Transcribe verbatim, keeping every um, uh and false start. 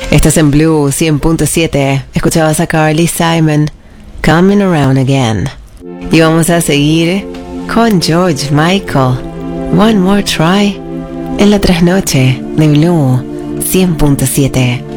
Estás en Blue cien punto siete. Escuchabas a Carly Simon, Coming Around Again. Y vamos a seguir con George Michael, One More Try, en la trasnoche de Blue cien punto siete.